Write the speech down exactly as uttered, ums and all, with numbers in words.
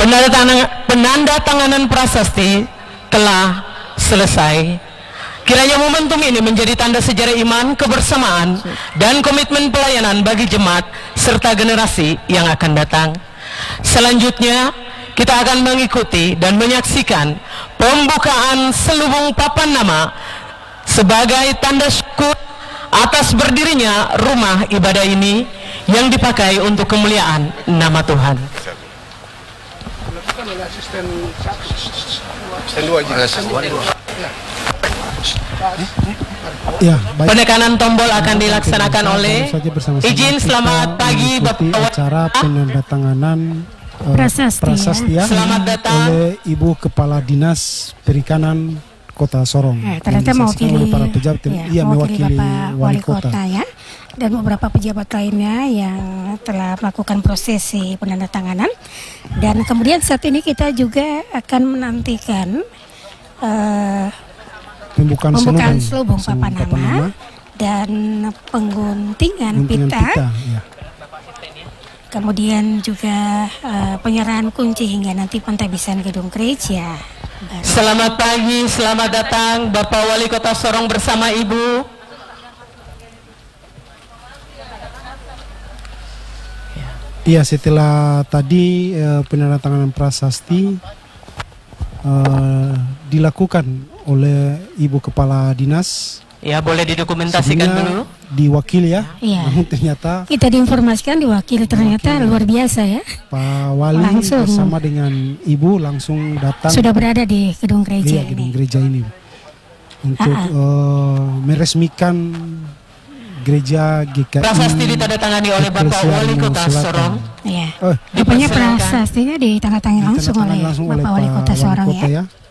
Penanda tanganan prasasti telah selesai. Kiranya momentum ini menjadi tanda sejarah iman, kebersamaan, dan komitmen pelayanan bagi jemaat serta generasi yang akan datang. Selanjutnya, kita akan mengikuti dan menyaksikan pembukaan selubung papan nama sebagai tanda syukur atas berdirinya rumah ibadah ini yang dipakai untuk kemuliaan nama Tuhan. Ya, baik. Penekanan tombol akan dilaksanakan oleh izin. Selamat pagi Bapak acara penandatanganan uh, prasasti, prasasti ya. Selamat datang oleh Ibu Kepala Dinas Perikanan Kota Sorong. Eh, ternyata mewakili para pejabat, ya, iya, mewakili Bapak Wali Wali Kota, Kota ya, dan beberapa pejabat lainnya yang telah melakukan prosesi penandatanganan. Dan kemudian saat ini kita juga akan menantikan uh, pembukaan, pembukaan selubung, selubung papan nama dan pengguntingan pita, pita ya. Kemudian juga uh, penyerahan kunci hingga nanti pentabisan gedung gereja. Selamat pagi, selamat datang Bapak Wali Kota Sorong bersama Ibu. Iya, setelah tadi uh, penandatanganan prasasti uh, dilakukan oleh Ibu Kepala Dinas. Ya, boleh didokumentasikan dulu. Diwakili ya. Iya. Namun ternyata kita diinformasikan diwakili ternyata diwakili. Luar biasa ya. Pak Wali langsung bersama dengan Ibu langsung datang. Sudah berada di gedung gereja iya, ini. gedung gereja ini untuk uh -uh. Uh, meresmikan gereja G K I. Prasasti ditandatangani oleh Bapak Wali Kota Sorong. Iya. Oh, Rupanya prasastinya ditandatangani langsung oleh langsung Bapak oleh Wali Kota Wali Sorong Kota, ya. ya.